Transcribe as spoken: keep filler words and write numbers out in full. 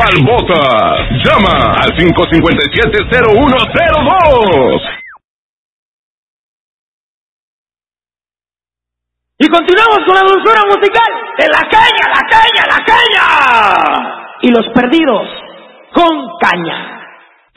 ¿Cuál votas? Llama al cinco cinco siete, cero uno cero dos. Y continuamos con la dulzura musical de La Caña, La Caña, La Caña. Y Los Perdidos con Caña.